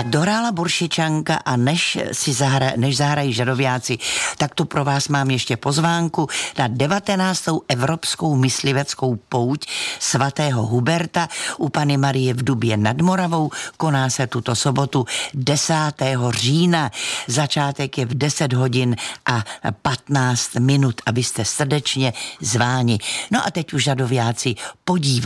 Tak dohrála Buršičanka a než zahrají Žadoviáci, tak tu pro vás mám ještě pozvánku na 19. Evropskou mysliveckou pouť svatého Huberta u Panny Marie v Dubě nad Moravou. Koná se tuto sobotu 10. října. Začátek je v 10 hodin a 15 minut, abyste srdečně zváni. No a teď už Žadoviáci podívají